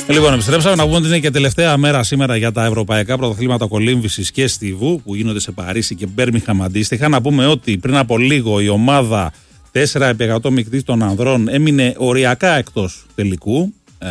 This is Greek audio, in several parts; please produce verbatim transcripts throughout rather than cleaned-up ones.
Λοιπόν, επιστρέψαμε να πούμε ότι είναι και τελευταία μέρα σήμερα για τα ευρωπαϊκά πρωταθλήματα κολύμβησης και στιβού που γίνονται σε Παρίσι και Μπέρμιγχαμ αντίστοιχα. Να πούμε ότι πριν από λίγο η ομάδα τέσσερα επί εκατό μεικτής των ανδρών έμεινε οριακά εκτός τελικού. Ε,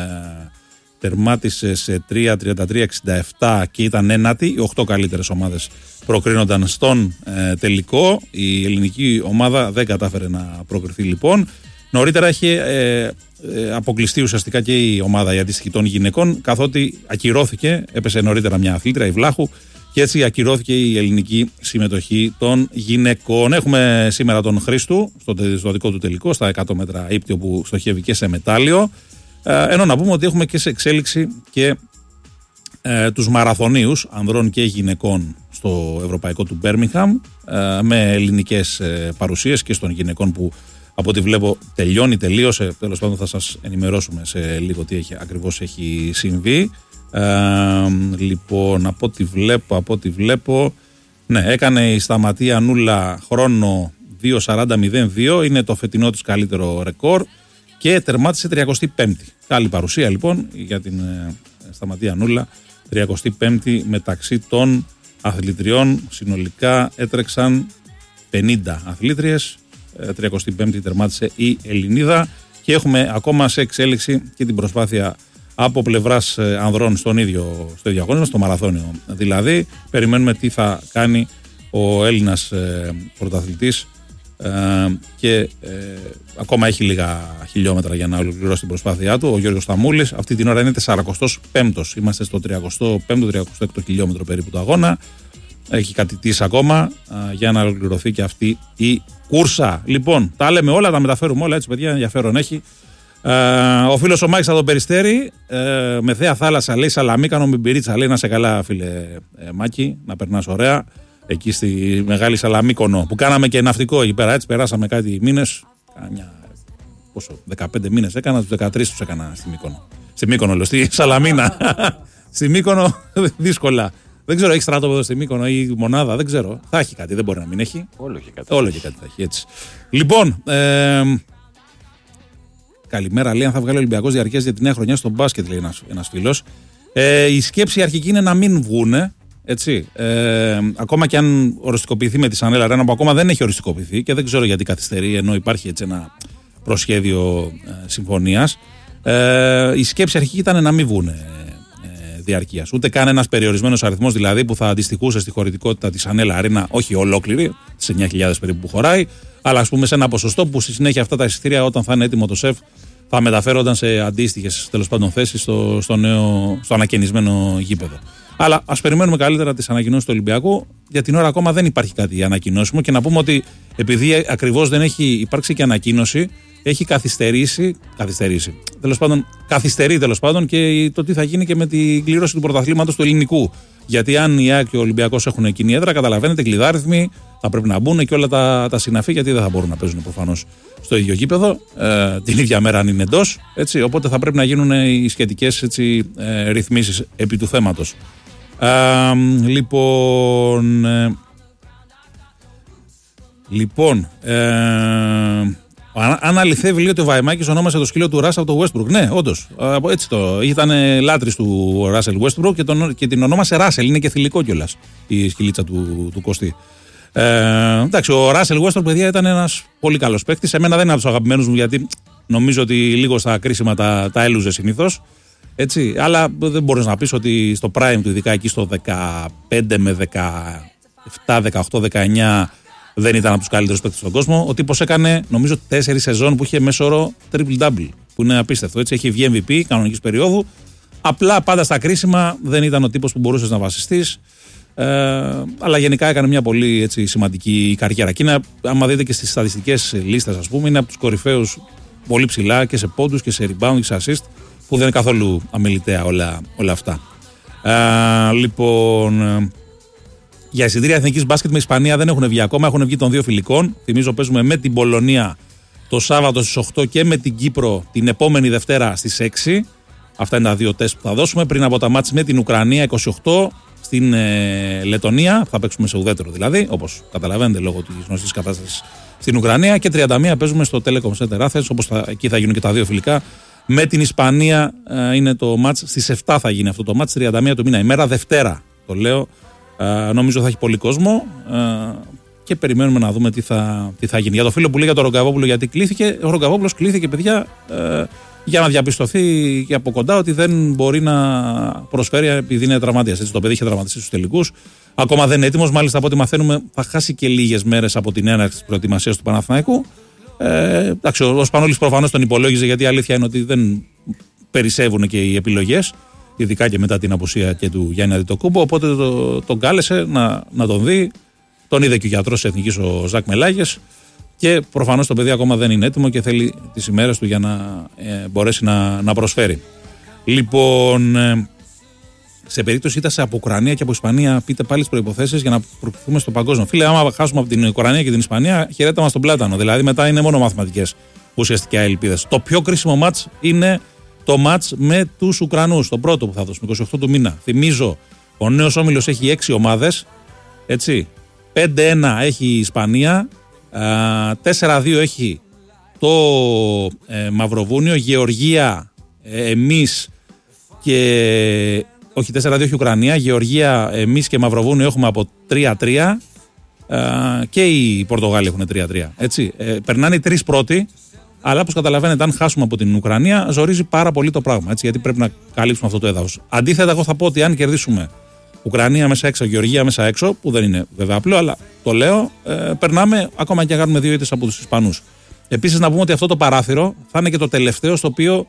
τερμάτισε σε τρία τριάντα τρία εξήντα επτά και ήταν ένατη. Οι οκτώ καλύτερες ομάδες προκρίνονταν στον ε, τελικό. Η ελληνική ομάδα δεν κατάφερε να προκριθεί λοιπόν. Νωρίτερα είχε ε, ε, αποκλειστεί ουσιαστικά και η ομάδα η αντίστοιχη των γυναικών, καθότι ακυρώθηκε, έπεσε νωρίτερα μια αθλήτρια, η Βλάχου, και έτσι ακυρώθηκε η ελληνική συμμετοχή των γυναικών. Έχουμε σήμερα τον Χρήστου στο, στο δικό του τελικό, στα εκατό μέτρα ύπτιο που στοχεύει και σε μετάλλιο. Ε, ενώ να πούμε ότι έχουμε και σε εξέλιξη και ε, τους μαραθωνίους ανδρών και γυναικών στο ευρωπαϊκό του Μπέρμιγχαμ, ε, με ελληνικές ε, παρουσίες και των γυναικών που από ό,τι βλέπω τελειώνει, τελείωσε. Τέλος πάντων θα σας ενημερώσουμε σε λίγο τι έχει, ακριβώς έχει συμβεί. Ε, λοιπόν, από ό,τι βλέπω, από ό,τι βλέπω, ναι, έκανε η Σταματία Νούλα χρόνο δύο σαράντα μηδέν δύο, είναι το φετινό της καλύτερο ρεκόρ και τερμάτισε τριακοστή πέμπτη. Καλή παρουσία λοιπόν για την ε, Σταματία Νούλα, τριακοστή πέμπτη μεταξύ των αθλητριών. Συνολικά έτρεξαν πενήντα αθλήτριες. τριακοστή πέμπτη τερμάτισε η Ελληνίδα και έχουμε ακόμα σε εξέλιξη και την προσπάθεια από πλευράς ανδρών στον ίδιο, στο ίδιο αγώνα, στο μαραθώνιο. Δηλαδή, περιμένουμε τι θα κάνει ο Έλληνας ε, πρωταθλητής ε, και ε, ακόμα έχει λίγα χιλιόμετρα για να ολοκληρώσει την προσπάθειά του. Ο Γιώργος Σταμούλης αυτή την ώρα είναι σαρανταπέμπτος. Είμαστε στο τριακοστό πέμπτο τριακοστό έκτο χιλιόμετρο περίπου του αγώνα. Έχει κάτι τις ακόμα α, για να ολοκληρωθεί και αυτή η κούρσα. Λοιπόν, τα λέμε όλα, τα μεταφέρουμε όλα, έτσι παιδιά, ενδιαφέρον έχει. Ε, ο φίλος ο Μάκης από τον Περιστέρι, ε, με θέα θάλασσα, λέει Σαλαμίκανο με μπυρίτσα, λέει να σε καλά φίλε ε, Μάκη, να περνάς ωραία. Εκεί στη μεγάλη Σαλαμίκονο που κάναμε και ναυτικό εκεί πέρα, έτσι περάσαμε κάτι μήνες, καμιά, πόσο, δεκαπέντε μήνες έκανα, τους δεκατρείς τους έκανα στη Μύκονο. Στη Μύκονο, λέω, στη Σαλαμίνα. Στη Μύκονο δύσκολα. Δεν ξέρω, έχει στράτοπεδο στη Μύκονο ή μονάδα, δεν ξέρω. Θα έχει κάτι, δεν μπορεί να μην έχει. Όλο και κάτι. Όλο και κάτι θα έχει, έτσι. Λοιπόν, ε, καλημέρα, λέει, αν θα βγάλει ο Ολυμπιακός διαρκές για τη νέα χρονιά στο μπάσκετ, λέει ένας, ένας φίλος. Ε, η σκέψη αρχική είναι να μην βγούνε, έτσι. Ε, ακόμα και αν οριστικοποιηθεί με τη Σανέλα Ρένα, που ακόμα δεν έχει οριστικοποιηθεί και δεν ξέρω γιατί καθυστερεί, ενώ υπάρχει έτσι ένα προσχέδιο ε, συμφωνίας. Ε, η σκέψη αρχική ήταν να μην βγούνε διαρκείας. Ούτε καν ένας περιορισμένος αριθμός δηλαδή που θα αντιστοιχούσε στη χωρητικότητα της Ανέλα Αρίνα, όχι ολόκληρη, στις εννιά χιλιάδες περίπου που χωράει, αλλά ας πούμε σε ένα ποσοστό που στη συνέχεια αυτά τα εισιτήρια όταν θα είναι έτοιμο το ΣΕΦ θα μεταφέρονταν σε αντίστοιχες τέλος πάντων θέσεις στο, στο, νέο, στο ανακαινισμένο γήπεδο. Αλλά ας περιμένουμε καλύτερα τις ανακοινώσεις του Ολυμπιακού. Για την ώρα ακόμα δεν υπάρχει κάτι ανακοινώσιμο και να πούμε ότι επειδή ακριβώς δεν έχει υπάρξει και ανακοίνωση, έχει καθυστερήσει, καθυστερήσει. Τέλος πάντων, καθυστερεί τέλος πάντων και το τι θα γίνει και με την κλήρωση του πρωταθλήματος του ελληνικού. Γιατί αν η ΑΕΚ και ο Ολυμπιακός έχουν κοινή έδρα, καταλαβαίνετε, κλειδάριθμοι θα πρέπει να μπουν και όλα τα, τα συναφή, γιατί δεν θα μπορούν να παίζουν προφανώς στο ίδιο γήπεδο ε, την ίδια μέρα αν είναι εντός. Οπότε θα πρέπει να γίνουν οι σχετικές έτσι, ε, ρυθμίσεις επί του θέματος. Ε, λοιπόν. Ε, λοιπόν. Ε, Αν αληθεύει, λέει ότι ο Βαϊμάκης ονόμασε το σκύλο του Ράσελ από το Westbrook. Ναι, όντως. Έτσι το. Ήταν λάτρης του Ράσελ Westbrook και, τον, και την ονόμασε Ράσελ. Είναι και θηλυκό κιόλας η σκυλίτσα του, του Κωστή. Ε, εντάξει, ο Ράσελ Westbrook, παιδιά, ήταν ένας πολύ καλός παίκτης. Εμένα δεν είναι από τους αγαπημένους μου, γιατί νομίζω ότι λίγο στα κρίσιμα τα, τα έλουζε συνήθως. Έτσι, αλλά δεν μπορείς να πεις ότι στο prime του, ειδικά εκεί στο δεκαπέντε με δεκαεπτά, δεκαοκτώ, δεκαεννιά. Δεν ήταν από τους καλύτερους παίκτες στον κόσμο. Ο τύπος έκανε, νομίζω, τέσσερις σεζόν που είχε μέσο όρο triple-double, που είναι απίστευτο. Έτσι, έχει βγει εμ βι πι κανονικής περίοδου. Απλά πάντα στα κρίσιμα δεν ήταν ο τύπος που μπορούσες να βασιστείς. Ε, αλλά γενικά έκανε μια πολύ έτσι, σημαντική καριέρα. Και είναι, άμα δείτε και στις στατιστικές λίστες, ας πούμε, είναι από τους κορυφαίους πολύ ψηλά και σε πόντους και σε rebound και σε assist, που δεν είναι καθόλου αμεληταία όλα, όλα αυτά. Ε, λοιπόν. Για εισιτήρια εθνικής μπάσκετ με Ισπανία δεν έχουν βγει ακόμα, έχουν βγει των δύο φιλικών. Θυμίζω, παίζουμε με την Πολωνία το Σάββατο στις οκτώ και με την Κύπρο την επόμενη Δευτέρα στις έξι. Αυτά είναι τα δύο τεστ που θα δώσουμε πριν από τα μάτς με την Ουκρανία είκοσι οκτώ στην ε, Λετωνία. Θα παίξουμε σε ουδέτερο δηλαδή, όπως καταλαβαίνετε λόγω της γνωστής κατάστασης στην Ουκρανία. Και τριάντα μία παίζουμε στο Telecom Center Athens, όπως θα, εκεί θα γίνουν και τα δύο φιλικά Με την Ισπανία ε, είναι το μάτς, στις επτά θα γίνει αυτό το μάτς, τριάντα μία του μήνα, ημέρα Δευτέρα το λέω. Ε, νομίζω θα έχει πολύ κόσμο ε, και περιμένουμε να δούμε τι θα, τι θα γίνει. Για το φίλο που λέει για τον Ρογκαβόπουλο, γιατί κλήθηκε, ο Ρογκαβόπουλος κλήθηκε, παιδιά, ε, για να διαπιστωθεί και από κοντά ότι δεν μπορεί να προσφέρει επειδή είναι τραυματίας. Έτσι, το παιδί είχε τραυματιστεί στους τελικούς. Ακόμα δεν είναι έτοιμος. Μάλιστα, από ό,τι μαθαίνουμε, θα χάσει και λίγες μέρες από την έναρξη της προετοιμασίας του Παναθηναϊκού. Ε, εντάξει, ο Σπανούλης προφανώς τον υπολόγιζε, γιατί η αλήθεια είναι ότι δεν περισσεύουν και οι επιλογές, ειδικά και μετά την απουσία και του Γιάννη Αντιτοκούμπο. Οπότε το, τον κάλεσε να, να τον δει. Τον είδε και ο γιατρός της Εθνικής, ο Ζακ Μελάγες. Και προφανώς το παιδί ακόμα δεν είναι έτοιμο και θέλει τις ημέρες του για να ε, μπορέσει να, να προσφέρει. Λοιπόν, ε, σε περίπτωση ήττας από Ουκρανία και από Ισπανία, πείτε πάλι τις προϋποθέσεις για να προκριθούμε στο παγκόσμιο. Φίλε, άμα χάσουμε από την Ουκρανία και την Ισπανία, χαιρέτα μας στον πλάτανο. Δηλαδή, μετά είναι μόνο μαθηματικές ουσιαστικά ελπίδες. Το πιο κρίσιμο μάτς είναι το μάτς με τους Ουκρανούς. Το πρώτο που θα δώσουμε, είκοσι οκτώ του μήνα. Θυμίζω, ο νέος όμιλος έχει έξι ομάδες. Έτσι. πέντε ένα έχει η Ισπανία. τέσσερα δύο έχει το ε, Μαυροβούνιο, Γεωργία, ε, εμείς και... Όχι, τέσσερα δύο έχει Ουκρανία, Γεωργία, εμείς και Μαυροβούνιο έχουμε από τρία τρία ε, και οι Πορτογάλοι έχουν τρία τρία. Έτσι, ε, περνάνε οι τρεις πρώτοι, αλλά όπως καταλαβαίνετε, αν χάσουμε από την Ουκρανία, ζορίζει πάρα πολύ το πράγμα, έτσι, γιατί πρέπει να καλύψουμε αυτό το έδαφος. Αντίθετα, εγώ θα πω ότι αν κερδίσουμε Ουκρανία μέσα έξω, Γεωργία μέσα έξω, που δεν είναι βέβαια απλό, αλλά το λέω, ε, περνάμε ακόμα και αν κάνουμε δύο ήττες από τους Ισπανούς. Επίσης, να πούμε ότι αυτό το παράθυρο θα είναι και το τελευταίο στο οποίο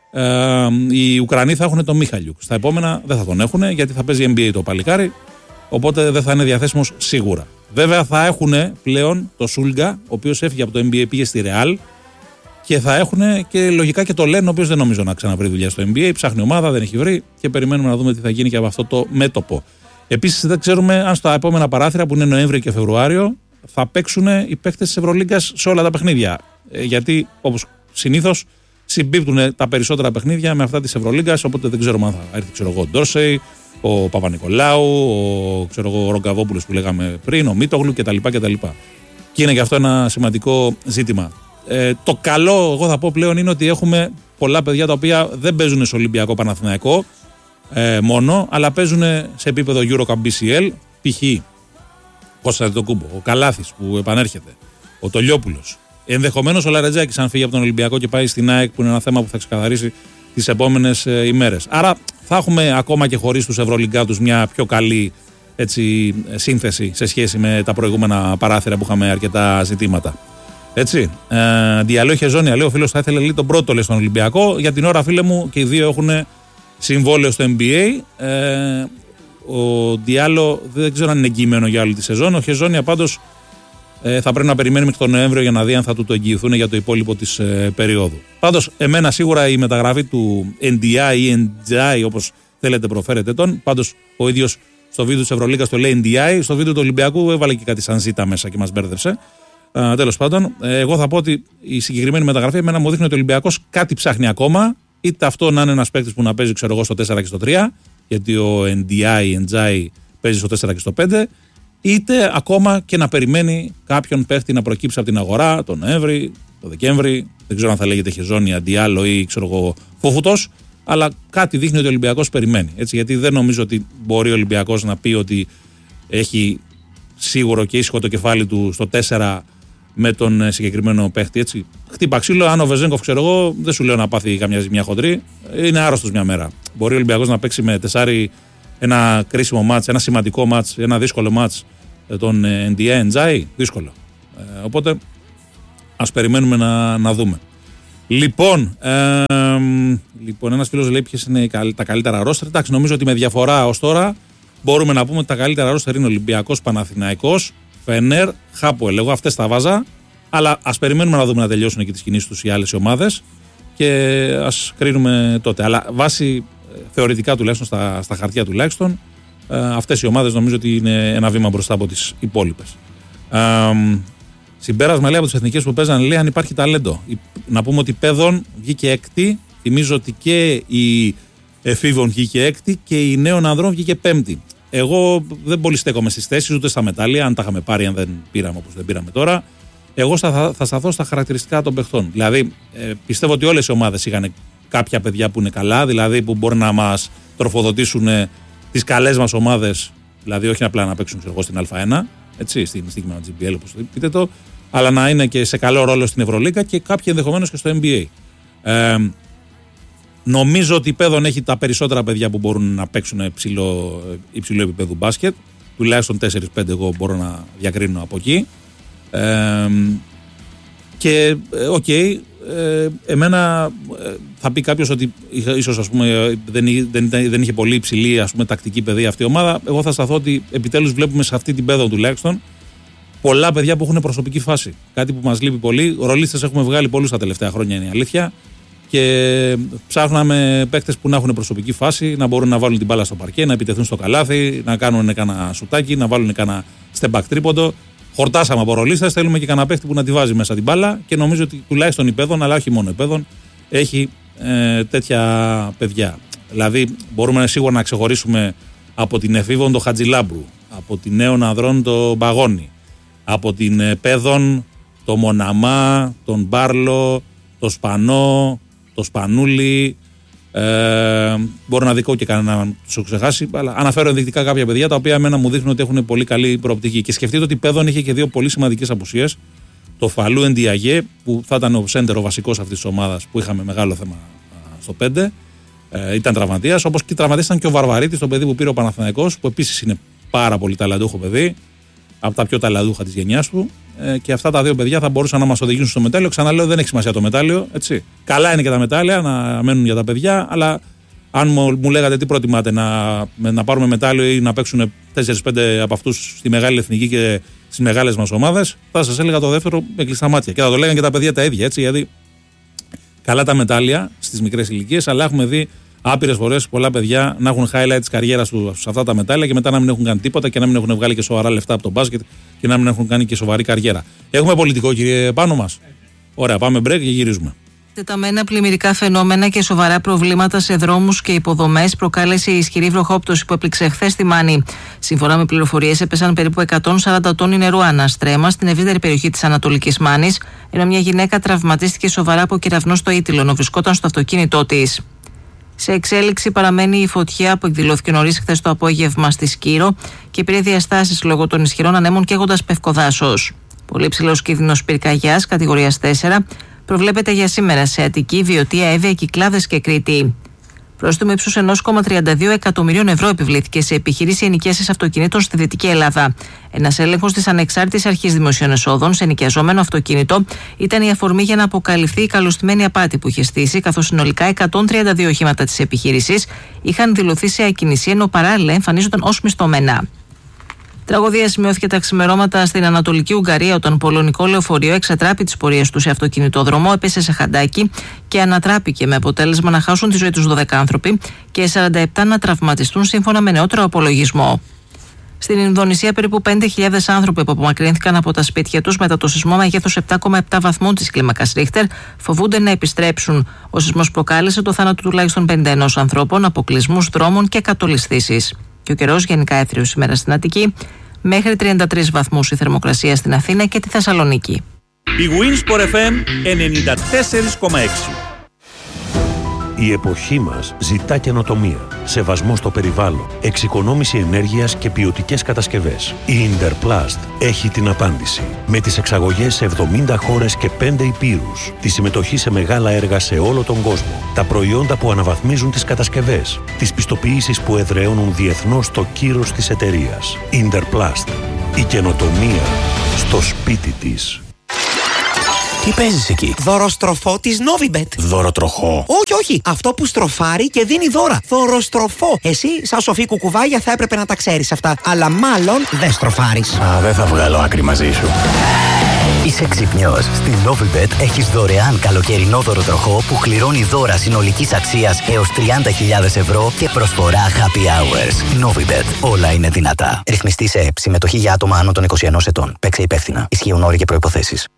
ε, οι Ουκρανοί θα έχουν τον Μίχαλιουκ. Στα επόμενα δεν θα τον έχουν, γιατί θα παίζει N B A το παλικάρι, οπότε δεν θα είναι διαθέσιμος σίγουρα. Βέβαια, θα έχουν πλέον το Σούλγκα, ο οποίος έφυγε από το N B A, πήγε στη Ρεάλ, και θα έχουν και λογικά και το Λεν, ο οποίος δεν νομίζω να ξαναβρει δουλειά στο N B A. Ψάχνει ομάδα, δεν έχει βρει και περιμένουμε να δούμε τι θα γίνει και από αυτό το μέτωπο. Επίσης, δεν ξέρουμε αν στα επόμενα παράθυρα που είναι Νοέμβριο και Φεβρουάριο θα παίξουν οι παίκτες της Ευρωλίγκας σε όλα τα παιχνίδια. Ε, γιατί, όπως συνήθως, συμπίπτουν τα περισσότερα παιχνίδια με αυτά της Ευρωλίγκας. Οπότε δεν ξέρουμε αν θα έρθει, ξέρω εγώ, ο Ντόρσεϊ, ο Παπα-Νικολάου, ο, ξέρω εγώ, ο Ρογκαβόπουλος που λέγαμε πριν, ο Μίτογλου κτλ. κτλ. Και είναι και αυτό ένα σημαντικό ζήτημα. Ε, το καλό, εγώ θα πω πλέον, είναι ότι έχουμε πολλά παιδιά τα οποία δεν παίζουν σε Ολυμπιακό Παναθηναϊκό ε, μόνο, αλλά παίζουν σε επίπεδο EuroCup μπι σι ελ, π.χ. Κώστα Αντιτοκούμπο, ο Καλάθης που επανέρχεται, ο Τολιόπουλος. Ενδεχομένως ο Λαρετζάκης, αν φύγει από τον Ολυμπιακό και πάει στην ΑΕΚ, που είναι ένα θέμα που θα ξεκαθαρίσει τις επόμενες ε, ημέρες. Άρα θα έχουμε ακόμα και χωρίς τους Ευρωλιγκάτους μια πιο καλή, έτσι, σύνθεση σε σχέση με τα προηγούμενα παράθυρα που είχαμε αρκετά ζητήματα. Έτσι. Ε, Διαλέω Χεζόνια, λέει ο φίλος, θα ήθελε λέει τον πρώτο λέει, στον Ολυμπιακό. Για την ώρα, φίλε μου, και οι δύο έχουν συμβόλαιο στο N B A. Ε, ο Διάλο δεν ξέρω αν είναι εγγυημένο για όλη τη σεζόν. Ο Χεζόνια πάντως ε, θα πρέπει να περιμένει μέχρι τον Νοέμβριο για να δει αν θα του το εγγυηθούν για το υπόλοιπο της ε, περίοδου. Πάντως, εμένα σίγουρα η μεταγραφή του N D I ή N G I, όπως θέλετε προφέρετε τον. Πάντως, ο ίδιος στο βίντεο της Ευρωλίγκας το λέει N D I. Στο βίντεο του Ολυμπιακού έβαλε και κάτι σαν ζήτα μέσα και μας μπέρδεψε. Uh, τέλος πάντων, εγώ θα πω ότι η συγκεκριμένη μεταγραφή εμένα μου δείχνει ότι ο Ολυμπιακός κάτι ψάχνει ακόμα. Είτε αυτό να είναι ένας παίκτης που να παίζει, ξέρω εγώ, στο τέσσερα και στο τρία, γιατί ο N D I, N G I παίζει στο τέσσερα και στο πέντε, είτε ακόμα και να περιμένει κάποιον παίκτη να προκύψει από την αγορά τον Νοέμβρη, τον Δεκέμβρη. Δεν ξέρω αν θα λέγεται Χεζόνια, Διάλο ή ξέρω εγώ Φόφουτος, αλλά κάτι δείχνει ότι ο Ολυμπιακός περιμένει. Έτσι, γιατί δεν νομίζω ότι μπορεί ο Ολυμπιακός να πει ότι έχει σίγουρο και ήσυχο το κεφάλι του στο τέσσερα με τον συγκεκριμένο παίχτη. Έτσι. Χτύπα ξύλο, αν ο Βεζέγκοφ, ξέρω εγώ, δεν σου λέω να πάθει καμιά ζημιά χοντρή, είναι άρρωστος μια μέρα. Μπορεί ο Ολυμπιακός να παίξει με τεσάρι ένα κρίσιμο μάτς, ένα σημαντικό μάτς, ένα δύσκολο μάτς τον N D I, N G I, δύσκολο. Ε, οπότε ας περιμένουμε να, να δούμε. Λοιπόν, ε, λοιπόν ένας φίλος λέει ποιες είναι τα καλύτερα ρόστερ. Εντάξει, νομίζω ότι με διαφορά ως τώρα μπορούμε να πούμε ότι τα καλύτερα ρόστερ είναι Ολυμπιακός, Παναθηναϊκός, Φενέρ, Χάποελ. Εγώ αυτές τα βάζα, αλλά ας περιμένουμε να δούμε να τελειώσουν εκεί τις κινήσεις τους οι άλλες ομάδες και ας κρίνουμε τότε. Αλλά βάσει θεωρητικά τουλάχιστον, στα, στα χαρτιά τουλάχιστον, αυτές οι ομάδες νομίζω ότι είναι ένα βήμα μπροστά από τις υπόλοιπες. Ε, συμπέρασμα λέει από τις εθνικές που παίζαν, λέει αν υπάρχει ταλέντο. Να πούμε ότι η Παιδών βγήκε έκτη, θυμίζω ότι και η εφήβων βγήκε έκτη και η νέων ανδρών βγήκε πέμπτη. Εγώ δεν πολύ στέκομαι στις θέσεις ούτε στα μετάλλια, αν τα είχαμε πάρει, αν δεν πήραμε όπως δεν πήραμε τώρα. Εγώ θα, θα σταθώ στα χαρακτηριστικά των παιχτών. Δηλαδή, ε, πιστεύω ότι όλες οι ομάδες είχαν κάποια παιδιά που είναι καλά, δηλαδή που μπορεί να μας τροφοδοτήσουν τις καλές μας ομάδες, δηλαδή όχι απλά να παίξουν ξέρω, στην Α1, έτσι, στην στοίχημα τζι μπι ελ όπως το πείτε το, αλλά να είναι και σε καλό ρόλο στην Ευρωλίγκα και κάποιοι ενδεχομένως και στο N B A. Ε, νομίζω ότι η Παιδών έχει τα περισσότερα παιδιά που μπορούν να παίξουν υψηλό, υψηλό επίπεδο μπάσκετ, τουλάχιστον τέσσερα πέντε εγώ μπορώ να διακρίνω από εκεί. Ε, και οκ, okay, ε, εμένα ε, θα πει κάποιος ότι ίσως ας πούμε, δεν, δεν, δεν είχε πολύ υψηλή ας πούμε, τακτική παιδεία αυτή η ομάδα. Εγώ θα σταθώ ότι επιτέλους βλέπουμε σε αυτή την Παιδό τουλάχιστον πολλά παιδιά που έχουν προσωπική φάση. Κάτι που μας λείπει πολύ. Ρολίστες έχουμε βγάλει πολλούς τα τελευταία χρόνια, είναι η αλήθεια. Και ψάχναμε παίκτες που να έχουν προσωπική φάση, να μπορούν να βάλουν την μπάλα στο παρκέ, να επιτεθούν στο καλάθι, να κάνουν κανένα σουτάκι, να βάλουν κανένα step back τρίποντο. Χορτάσαμε από ρολίστες, θέλουμε και κανένα παίκτη που να τη βάζει μέσα την μπάλα και νομίζω ότι τουλάχιστον η Παιδών, αλλά όχι μόνο η Παιδών, έχει ε, τέτοια παιδιά. Δηλαδή, μπορούμε σίγουρα να ξεχωρίσουμε από την Εφήβων τον Χατζηλάμπρου, από την Νέων Ανδρών τον Μπαγώνη, από την ε, Παιδών τον Μοναμά, τον Μπάρλο, τον Σπανό, τον Σπανούλη. Ε, μπορώ να δικό και κανέναν του έχω ξεχάσει, αλλά αναφέρω ενδεικτικά κάποια παιδιά τα οποία εμένα μου δείχνουν ότι έχουν πολύ καλή προοπτική. Και σκεφτείτε ότι η Παιδών είχε και δύο πολύ σημαντικές απουσίες. Το Φαλού Εντιαγέ, που θα ήταν ο σέντερ ο βασικός αυτής της ομάδας, που είχαμε μεγάλο θέμα στο πέντε, ε, ήταν τραυματίας. Όπως και τραυματίας ήταν και ο Βαρβαρίτης, το παιδί που πήρε ο Παναθηναϊκός, που επίσης είναι πάρα πολύ ταλαντούχο παιδί, από τα πιο ταλαντούχα της γενιάς του. Ε, και αυτά τα δύο παιδιά θα μπορούσαν να μας οδηγήσουν στο μετάλλιο. Ξαναλέω, δεν έχει σημασία το μετάλλιο. Έτσι. Καλά είναι και τα μετάλλια να μένουν για τα παιδιά, αλλά αν μου, μου λέγατε τι προτιμάτε, να, να πάρουμε μετάλλιο ή να παίξουν τέσσερα πέντε από αυτούς στη μεγάλη εθνική και στις μεγάλες μας ομάδες, θα σας έλεγα το δεύτερο με κλειστά μάτια. Και θα το λέγανε και τα παιδιά τα ίδια. Έτσι, γιατί καλά τα μετάλλια στις μικρές ηλικίες, αλλά έχουμε δει άπειρες φορές πολλά παιδιά να έχουν highlight της καριέρας του σε αυτά τα μετάλλια και μετά να μην έχουν κάνει τίποτα και να μην έχουν βγάλει και σοβαρά λεφτά από το μπάσκετ και να μην έχουν κάνει και σοβαρή καριέρα. Έχουμε πολιτικό, κύριε, πάνω μας. Ωραία, πάμε break και γυρίζουμε. Τεταμένα πλημμυρικά φαινόμενα και σοβαρά προβλήματα σε δρόμους και υποδομές προκάλεσε η ισχυρή βροχόπτωση που έπληξε χθες στη Μάνη. Σύμφωνα με πληροφορίες, έπεσαν περίπου εκατόν σαράντα τόνοι νερού αναστρέμα στην ευρύτερη περιοχή της Ανατολικής Μάνης, ενώ μια γυναίκα τραυματίστηκε σοβαρά από κεραυνό στο Ήτυλο, ενώ βρισκόταν στο αυτοκίνητό της. Σε εξέλιξη παραμένει η φωτιά που εκδηλώθηκε νωρίς χθες το απόγευμα στη Σκύρο και πήρε διαστάσεις λόγω των ισχυρών ανέμων καίγοντας πευκοδάσος. Πολύ ψηλός κίνδυνος πυρκαγιάς κατηγορίας τέσσερα προβλέπεται για σήμερα σε Αττική, Βιωτία, Εύβοια, Κυκλάδες και Κρήτη. Πρόστιμο ύψους ενός κόμμα τριάντα δύο εκατομμυρίων ευρώ επιβλήθηκε σε επιχειρήση ενοικίασης αυτοκινήτων στη Δυτική Ελλάδα. Ένας έλεγχος της Ανεξάρτητης Αρχής Δημοσίων Εσόδων σε ενοικιαζόμενο αυτοκίνητο ήταν η αφορμή για να αποκαλυφθεί η καλωστημένη απάτη που είχε στήσει, καθώς συνολικά εκατόν τριάντα δύο οχήματα της επιχείρησης είχαν δηλωθεί σε ακινησία, ενώ παράλληλα εμφανίζονταν ως μισθωμένα. Τραγωδία σημειώθηκε τα ξημερώματα στην Ανατολική Ουγγαρία όταν πολωνικό λεωφορείο εξατράπη τις πορείες του σε αυτοκινητόδρομο, έπεσε σε χαντάκι και ανατράπηκε με αποτέλεσμα να χάσουν τη ζωή τους δώδεκα άνθρωποι και σαράντα επτά να τραυματιστούν σύμφωνα με νεότερο απολογισμό. Στην Ινδονησία, περίπου πέντε χιλιάδες άνθρωποι που απομακρύνθηκαν από τα σπίτια τους μετά το σεισμό μεγέθους επτά κόμμα επτά βαθμών της κλίμακας Ρίχτερ φοβούνται να επιστρέψουν. Ο σεισμός προκάλεσε το θάνατο τουλάχιστον πενήντα ένα ανθρώπων, αποκλεισμούς δρόμων και κατολισθήσεις. Και ο καιρός γενικά έθριος σήμερα στην Αττική, μέχρι τριάντα τρεις βαθμούς η θερμοκρασία στην Αθήνα και τη Θεσσαλονίκη. Η Winsport εφ εμ ενενήντα τέσσερα κόμμα έξι. Η εποχή μας ζητά καινοτομία, σεβασμό στο περιβάλλον, εξοικονόμηση ενέργειας και ποιοτικές κατασκευές. Η Interplast έχει την απάντηση. Με τις εξαγωγές σε εβδομήντα χώρες και πέντε υπήρους, τη συμμετοχή σε μεγάλα έργα σε όλο τον κόσμο, τα προϊόντα που αναβαθμίζουν τις κατασκευές, τις πιστοποιήσεις που εδραιώνουν διεθνώς το κύρος της εταιρείας. Interplast. Η καινοτομία στο σπίτι της. Τι παίζεις εκεί? Δωροστροφό της Novibet. Δωροτροχό? Όχι, όχι. Αυτό που στροφάρει και δίνει δώρα. Δωροστροφό. Εσύ, σαν σοφή κουκουβάγια, θα έπρεπε να τα ξέρεις αυτά. Αλλά μάλλον δεν στροφάρεις. Α, δεν θα βγάλω άκρη μαζί σου. Είσαι ξυπνιός. Στη Novibet έχεις δωρεάν καλοκαιρινό δωροτροχό που κληρώνει δώρα συνολικής αξίας έως τριάντα χιλιάδες ευρώ και προσφορά happy hours. Novibet. Όλα είναι δυνατά. Ρυθμιστή σε ΕΠ. Συμμετοχή για άτομα άνω των είκοσι ενός ετών. Παίξε υπεύθυνα. Ισχύουν όροι και προϋποθέσεις.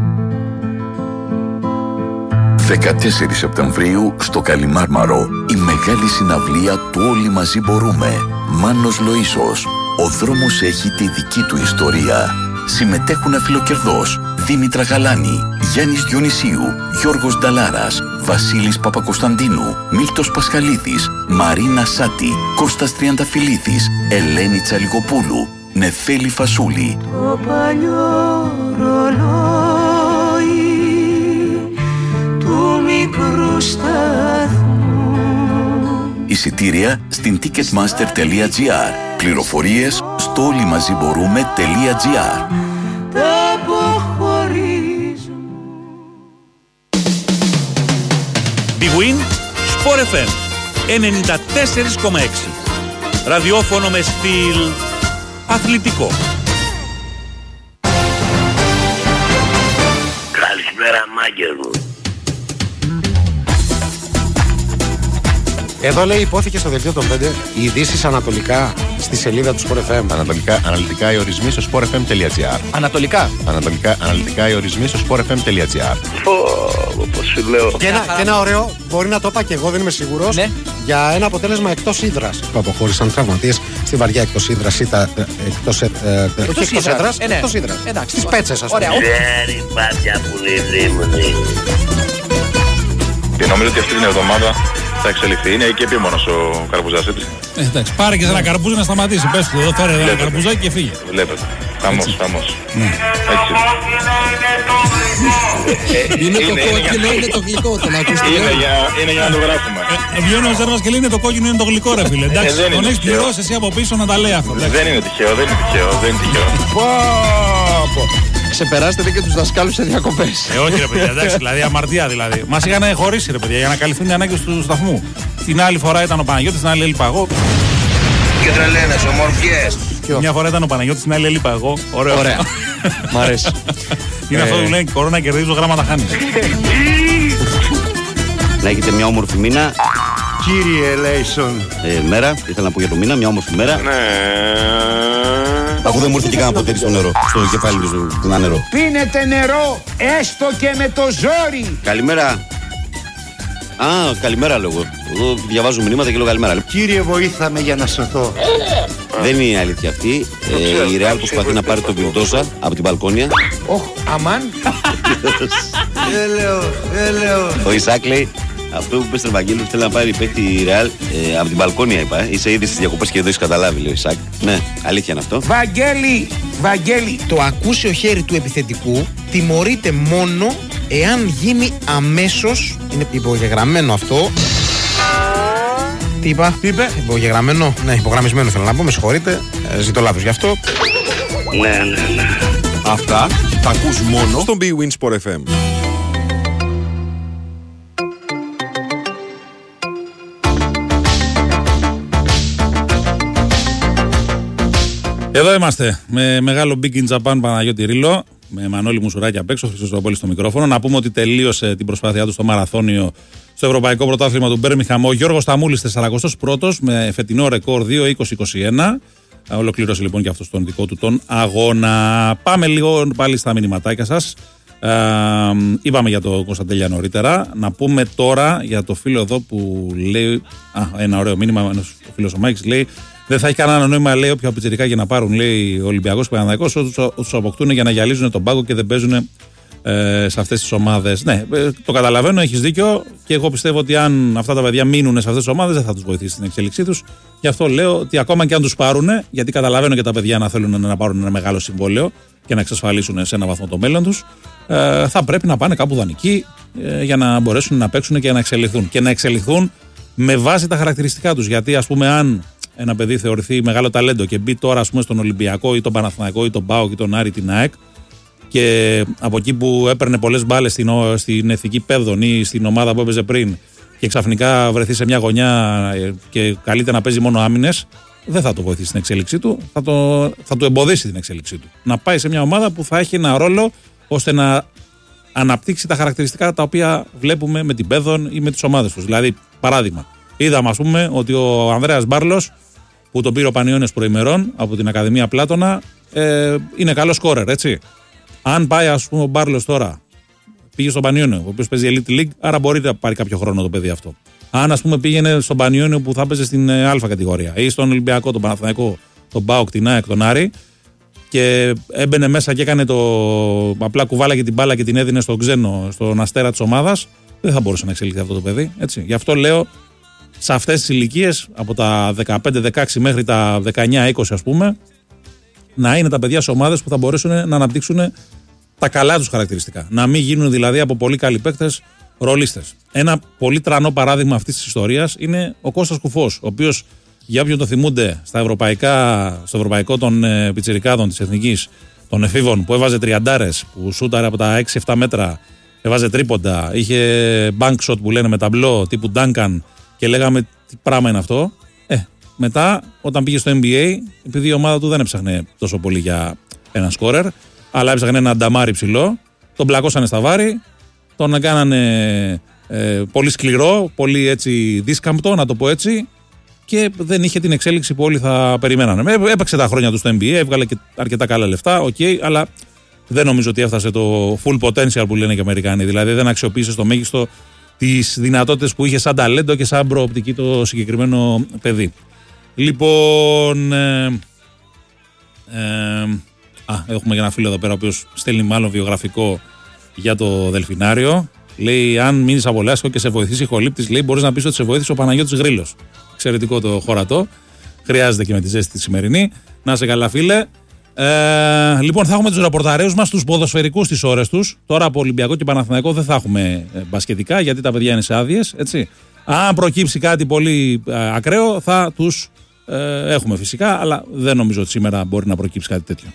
δεκατέσσερις Σεπτεμβρίου στο Καλιμάρμαρο η μεγάλη συναυλία του Όλοι Μαζί Μπορούμε. Μάνος Λοΐσος. Ο δρόμος έχει τη δική του ιστορία. Συμμετέχουν αφιλοκερδώς Δήμητρα Γαλάνη, Γιάννης Διονυσίου, Γιώργος Νταλάρας, Βασίλης Παπακοσταντίνου, Μίλτος Πασχαλίδης, Μαρίνα Σάτη, Κώστας Τριανταφυλλίδης, Ελένη Τσαλικοπούλου, Νεφέλη Φασούλη. Το παλιό ρολόι του μικρού σταθμού. Εισιτήρια στην ticketmaster τελεία gr. Πληροφορίες στο όλοιμαζιμπορούμε.gr. Big Win Sport εφ εμ ενενήντα τέσσερα κόμμα έξι. Ραδιόφωνο με στυλ αθλητικό. Καλησπέρα μάγκερ μου. Εδώ λέει υπόθηκε στο δελτίο των πέντε οι ειδήσεις ανατολικά στη σελίδα του Sport εφ εμ. Ανατολικά, αναλυτικά οι ορισμοί στο sport f m τελεία gr. Ανατολικά. Ανατολικά, αναλυτικά οι ορισμοί στο sport f m τελεία gr. Όπως σου λέω. Και ένα, και ένα ωραίο, μπορεί να το είπα και εγώ, δεν είμαι σίγουρος, ναι. Για ένα αποτέλεσμα εκτός ύδρας που αποχώρησαν τραυματίες στη βαριά εκτός ύδρας ή τα εκτός έδρας. Εκτός ύδρας. Στις πέτσες, ας πούμε. Ξέρει πάτια που λιμνή. Και νομίζω ότι αυτή την εβδομάδα θα εξελιχθεί. Είναι εκεί επίμονος ο Καρπουζάς, έτσι. Ε, εντάξει, πάρε και ένα καρπούζι να σταματήσει. Πες του, εδώ φέρε ένα καρπουζάκι και φύγε. Βλέπετε. Χαμός, χαμός. Έτσι. Είναι το κόκκινο, είναι το γλυκό. Είναι για να το γράφουμε. Βγαίνει ο Ζέρβας και λέει είναι το κόκκινο, είναι το γλυκό, ρε φίλε. Εντάξει, τον έχεις πληρώσει εσύ από πίσω να τα λέει αυτό. Δεν είναι τυχαίο, δεν είναι τυχαίο, δεν είναι τυχαίο. Ξεπεράσετε και τους δασκάλους σε διακοπές. Ε, όχι ρε παιδιά, εντάξει, δηλαδή αμαρτία δηλαδή. Μας είχαν χωρίσει ρε παιδιά για να καλυφθούν οι ανάγκες του σταθμού. Την άλλη φορά ήταν ο Παναγιώτης, την άλλη έλειπα εγώ. Και τρελαίνες, ομορφιές. Μια φορά ήταν ο Παναγιώτης, την άλλη έλειπα εγώ. Ωραίο. Ωραία. Μ' αρέσει. Είναι αυτό που λένε κορώνα κερδίζω γράμματα χάνεις. Να έχετε μια όμορφη μήνα. Κύριε Λέισον. Ε, μέρα, ήθελα να πω για το μήνα, μια όμορφη μέρα. Ναι. Αφού δεν μου ήρθε και κανένα ποτήρι στο νερό, στο κεφάλι του, του να νερό. Πίνετε νερό, έστω και με το ζόρι. Καλημέρα. Α, καλημέρα λέω εγώ. Εγώ διαβάζω μηνύματα και λέω καλημέρα. Κύριε, βοήθαμε για να σωθώ. Δεν είναι η αλήθεια αυτή. Ε, η Ρεάλ προσπαθεί να πάρει τον Βιλντόσα από την μπαλκόνια. Οχ, αμάν. Έλεος, έλεος. Ο Ισάκ λέει, αυτό που είπε στον Ευαγγέλιο θέλει να πάρει παίκτη η Ρεάλ ε, από την μπαλκόνια, είπα. Ε. Είσαι ήδη στις διακοπές και δεν έχεις καταλάβει, λέει ο Ισάκ. Ναι, αλήθεια είναι αυτό. Βαγγέλη, Βαγγέλη, το ακούσιο χέρι του επιθετικού τιμωρείται μόνο εάν γίνει αμέσως. Είναι υπογεγραμμένο αυτό. Τι είπα, τι είπε, υπογεγραμμένο. Ναι, υπογραμμισμένο θέλω να πω, με συγχωρείτε. Ε, ζητώ λάθος γι' αυτό. Ναι, ναι, ναι. Αυτά τα ακούς μόνο στον Big Win Sport εφ εμ. Εδώ είμαστε με μεγάλο Big in Japan Παναγιώτη Ρήλο, με Μανώλη Μουσουράκη απ' έξω, Χρήστος στο μικρόφωνο. Να πούμε ότι τελείωσε την προσπάθειά του στο μαραθώνιο στο Ευρωπαϊκό Πρωτάθλημα του Μπέρμιγχαμ ο Γιώργος Ταμούλης, σαρανταπρώτος πρώτος με φετινό ρεκόρ δύο είκοσι είκοσι ένα. Ολοκλήρωσε λοιπόν και αυτός τον δικό του τον αγώνα. Πάμε λίγο πάλι στα μηνυματάκια σας. Ε, είπαμε για το Κωνσταντέλια νωρίτερα. Να πούμε τώρα για το φίλο εδώ που λέει. Α, ένα ωραίο μήνυμα. Ένας φίλος ο Μάκης λέει: δεν θα έχει κανένα νόημα, λέει, όποια πιτσιρικά για να πάρουν, λέει, ο Ολυμπιακός Παναθηναϊκός, τους αποκτούν για να γυαλίζουν τον πάγκο και δεν παίζουν ε, σε αυτές τις ομάδες. Ναι, ε, το καταλαβαίνω, έχεις δίκιο και εγώ πιστεύω ότι αν αυτά τα παιδιά μείνουν σε αυτές τις ομάδες δεν θα τους βοηθήσει στην εξέλιξή τους. Γι' αυτό λέω ότι ακόμα και αν τους πάρουν, γιατί καταλαβαίνω και τα παιδιά να θέλουν να πάρουν ένα μεγάλο συμβόλαιο και να εξασφαλίσουν σε ένα βαθμό το μέλλον τους, ε, θα πρέπει να πάνε κάπου δανεικοί ε, για να μπορέσουν να παίξουν και να εξελιχθούν. Και να εξελιχθούν με βάση τα χαρακτηριστικά τους. Γιατί, ας πούμε, αν ένα παιδί θεωρηθεί μεγάλο ταλέντο και μπει τώρα, ας πούμε, στον Ολυμπιακό ή τον Παναθηναϊκό ή τον ΠΑΟΚ ή τον Άρη, την ΑΕΚ, και από εκεί που έπαιρνε πολλές μπάλες στην, στην εθνική παιδών ή στην ομάδα που έπαιζε πριν και ξαφνικά βρεθεί σε μια γωνιά και καλείται να παίζει μόνο άμυνες, δεν θα το βοηθήσει στην εξέλιξή του, θα, το, θα του εμποδίσει την εξέλιξή του. Να πάει σε μια ομάδα που θα έχει ένα ρόλο ώστε να αναπτύξει τα χαρακτηριστικά τα οποία βλέπουμε με την παιδών ή με τις ομάδες τους. Δηλαδή, παράδειγμα, είδαμε, ας πούμε, ότι ο Ανδρέας Μπάρλος, που τον πήρε ο Πανιώνιος προημερών από την Ακαδημία Πλάτωνα, ε, είναι καλός σκόρερ, έτσι. Αν πάει, ας πούμε, ο Μπάρλος τώρα, πήγε στον Πανιώνιο, ο οποίος παίζει Elite League, άρα μπορεί να πάρει κάποιο χρόνο το παιδί αυτό. Αν, ας πούμε, πήγαινε στον Πανιώνιο που θα παίζει στην Α κατηγορία ή στον Ολυμπιακό, τον Παναθηναϊκό, τον ΠΑΟΚ, την ΑΕΚ, τον Άρη, και έμπαινε μέσα και έκανε το. Απλά κουβάλαγε την μπάλα και την έδινε στον ξένο, στον αστέρα της ομάδας, δεν θα μπορούσε να εξελιχθεί αυτό το παιδί. Έτσι. Γι' αυτό λέω σε αυτές τις ηλικίες, από τα δεκαπέντε δεκαέξι μέχρι τα δεκαεννιά είκοσι, ας πούμε, να είναι τα παιδιά σε ομάδες που θα μπορέσουν να αναπτύξουν τα καλά τους χαρακτηριστικά. Να μην γίνουν δηλαδή από πολύ καλοί παίκτες ρολίστες. Ένα πολύ τρανό παράδειγμα αυτής της ιστορίας είναι ο Κώστας Κουφός, ο οποίος, για όποιον το θυμούνται, στα ευρωπαϊκά, στο ευρωπαϊκό των ε, πιτσιρικάδων της Εθνικής, των εφήβων, που έβαζε τριαντάρες, που σούταρε από τα έξι εφτά μέτρα, έβαζε τρίποντα, είχε bank shot που λένε με ταμπλό τύπου Duncan και λέγαμε τι πράγμα είναι αυτό. Ε, μετά, όταν πήγε στο N B A, επειδή η ομάδα του δεν έψαχνε τόσο πολύ για ένα σκόρερ, αλλά έψαχνε ένα νταμάρι ψηλό, τον πλακώσανε στα βάρη, τον κάνανε ε, πολύ σκληρό, πολύ έτσι δίσκαμπτο, να το πω έτσι, και δεν είχε την εξέλιξη που όλοι θα περιμένανε. Έπαιξε τα χρόνια του στο N B A, έβγαλε και αρκετά καλά λεφτά, okay, αλλά δεν νομίζω ότι έφτασε το full potential που λένε και οι Αμερικάνοι. Δηλαδή δεν αξιοποίησε στο μέγιστο τις δυνατότητες που είχε σαν ταλέντο και σαν προοπτική το συγκεκριμένο παιδί. Λοιπόν. Ε, ε, α, έχουμε και ένα φίλο εδώ πέρα, ο οποίος στέλνει μάλλον βιογραφικό για το Δελφινάριο. Λέει: αν μείνεις αβολάσικο και σε βοηθήσει η Χολύπτης, λέει, μπορείς να πεις ότι σε βοήθησε ο Παναγιώτης Γρήλος. Εξαιρετικό το χωρατό. Χρειάζεται και με τη ζέστη τη σημερινή. Να είσαι καλά, φίλε. Ε, λοιπόν, θα έχουμε τους ρεπορταρέους μας, τους ποδοσφαιρικούς τις ώρες τους. Τώρα από Ολυμπιακό και Παναθηναϊκό δεν θα έχουμε μπασκετικά, γιατί τα παιδιά είναι σε άδειες. Έτσι. Αν προκύψει κάτι πολύ ε, ακραίο, θα τους ε, έχουμε φυσικά, αλλά δεν νομίζω ότι σήμερα μπορεί να προκύψει κάτι τέτοιο.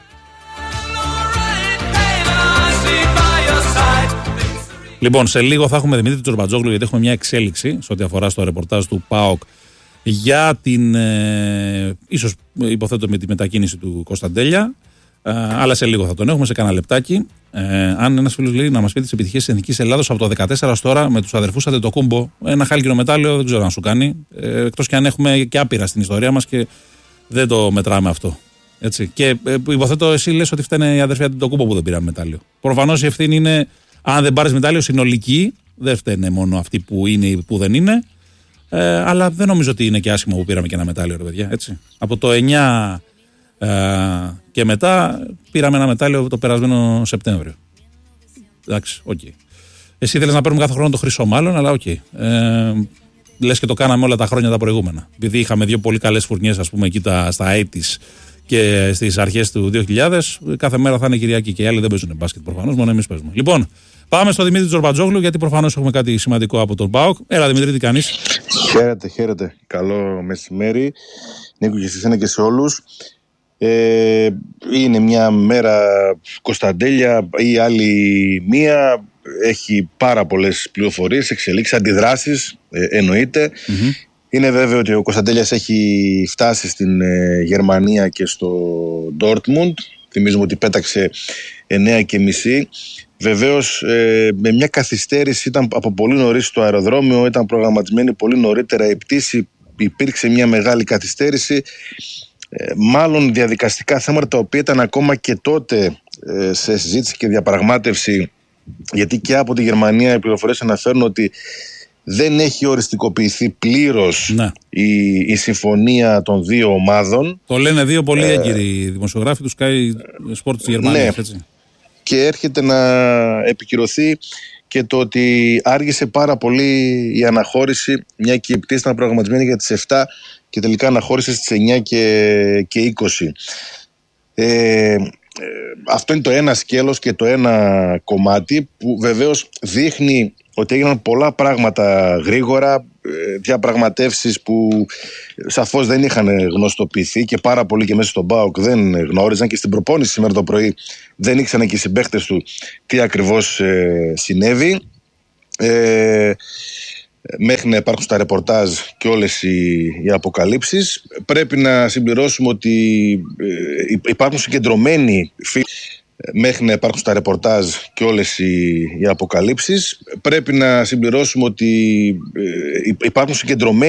Λοιπόν, σε λίγο θα έχουμε Δημήτρη Τζορμπατζόγλου, γιατί έχουμε μια εξέλιξη σε ό,τι αφορά στο ρεπορτάζ του ΠΑΟΚ για την, ε, ίσως υποθέτω με τη μετακίνηση του Κωνσταντέλια, ε, αλλά σε λίγο θα τον έχουμε, σε κάνα λεπτάκι. Ε, αν ένας φίλος λέει να μας πει τις επιτυχίες της Εθνικής Ελλάδος από το δεκατέσσερα ως τώρα με τους αδερφούς Αντετοκούμπο, ένα χάλκινο μετάλλιο δεν ξέρω αν σου κάνει, ε, εκτός και αν έχουμε και άπειρα στην ιστορία μας και δεν το μετράμε αυτό. Έτσι. Και ε, υποθέτω εσύ λες ότι φταίνε οι αδερφοί Αντετοκούμπο που δεν πήραν μετάλλιο. Προφανώς η ευθύνη είναι, αν δεν πάρεις μετάλλιο, συνολική, δεν φταίνε μόνο αυτοί που είναι ή που δεν είναι. Ε, αλλά δεν νομίζω ότι είναι και άσχημο που πήραμε και ένα μετάλλιο, ρε παιδιά. Έτσι. Από το εννιά ε, και μετά πήραμε ένα μετάλλιο το περασμένο Σεπτέμβριο. Εντάξει, οκ. Okay. Εσύ θέλεις να παίρνουμε κάθε χρόνο το χρυσό, μάλλον, αλλά οκ. Okay. Ε, λες και το κάναμε όλα τα χρόνια τα προηγούμενα. Επειδή είχαμε δύο πολύ καλές φουρνιές, ας πούμε, εκεί τα, στα ογδόντα και στις αρχές του δύο χιλιάδες, κάθε μέρα θα είναι Κυριακή και οι άλλοι δεν παίζουν μπάσκετ προφανώς, μόνο εμείς παίζουμε. Λοιπόν, πάμε στο Δημήτρη Τζορμπατζόγλου, γιατί προφανώς έχουμε κάτι σημαντικό από τον ΠΑΟΚ. Έλα, Δημήτρη, τι κάνεις? Χαίρετε, χαίρετε. Καλό μεσημέρι. Νίκο και σε και σε όλους. Ε, είναι μια μέρα Κωνσταντέλια ή άλλη μία. Έχει πάρα πολλές πληροφορίες, εξελίξεις, αντιδράσεις, ε, εννοείται. Mm-hmm. Είναι βέβαιο ότι ο Κωνσταντέλιας έχει φτάσει στην ε, Γερμανία και στο Ντόρτμουντ. Θυμίζουμε ότι πέταξε εννιά και μισή. Βεβαίως ε, με μια καθυστέρηση, ήταν από πολύ νωρίς στο αεροδρόμιο, ήταν προγραμματισμένη πολύ νωρίτερα η πτήση, υπήρξε μια μεγάλη καθυστέρηση, ε, μάλλον διαδικαστικά θέματα τα οποία ήταν ακόμα και τότε ε, σε συζήτηση και διαπραγμάτευση, γιατί και από τη Γερμανία οι πληροφορίες αναφέρουν ότι δεν έχει οριστικοποιηθεί πλήρως ναι. η, η συμφωνία των δύο ομάδων. Το λένε δύο πολύ ε, έγκυροι δημοσιογράφοι του Sky Sport της Γερμανίας, ναι. Έτσι. Και έρχεται να επικυρωθεί και το ότι άργησε πάρα πολύ η αναχώρηση, μια και η πτήση ήταν προγραμματισμένη για τις επτά και τελικά αναχώρησε στις εννιά και είκοσι. Ε, αυτό είναι το ένα σκέλος και το ένα κομμάτι που βεβαίως δείχνει ότι έγιναν πολλά πράγματα γρήγορα, διαπραγματεύσεις που σαφώς δεν είχαν γνωστοποιηθεί και πάρα πολλοί και μέσα στον ΠΑΟΚ δεν γνώριζαν, και στην προπόνηση σήμερα το πρωί δεν ήξεραν και οι συμπαίχτες του τι ακριβώς ε, συνέβη. Ε, μέχρι να υπάρχουν στα ρεπορτάζ και όλες οι, οι αποκαλύψεις. Πρέπει να συμπληρώσουμε ότι ε, υπάρχουν συγκεντρωμένοι φίλοι. Μέχρι να υπάρχουν στα ρεπορτάζ και όλες οι, οι αποκαλύψεις. Πρέπει να συμπληρώσουμε ότι ε, υπάρχουν συγκεντρωμένοι